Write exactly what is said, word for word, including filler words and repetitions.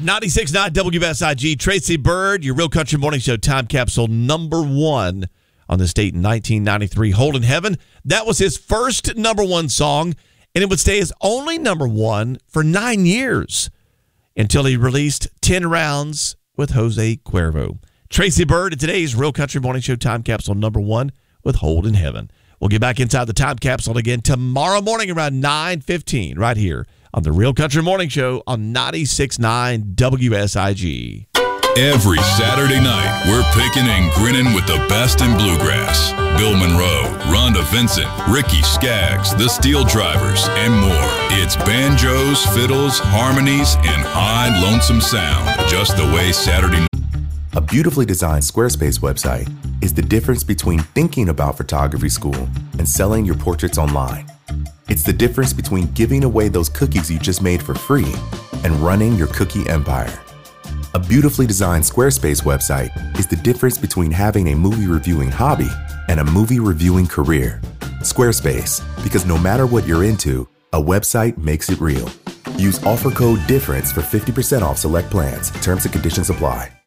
ninety-six point nine W S I G, Tracy Byrd, your Real Country Morning Show time capsule number one on this date in nineteen ninety-three, Holdin' Heaven. That was his first number one song, and it would stay as only number one for nine years until he released ten rounds with Jose Cuervo. Tracy Byrd, today's Real Country Morning Show time capsule number one with Holdin' Heaven. We'll get back inside the time capsule again tomorrow morning around nine fifteen right here on the Real Country Morning Show on ninety-six point nine W S I G. Every Saturday night, we're picking and grinning with the best in bluegrass. Bill Monroe, Rhonda Vincent, Ricky Skaggs, the Steel Drivers, and more. It's banjos, fiddles, harmonies, and high lonesome sound. Just the way Saturday night. A beautifully designed Squarespace website is the difference between thinking about photography school and selling your portraits online. It's the difference between giving away those cookies you just made for free and running your cookie empire. A beautifully designed Squarespace website is the difference between having a movie reviewing hobby and a movie reviewing career. Squarespace, because no matter what you're into, a website makes it real. Use offer code DIFFERENCE for fifty percent off select plans. Terms and conditions apply.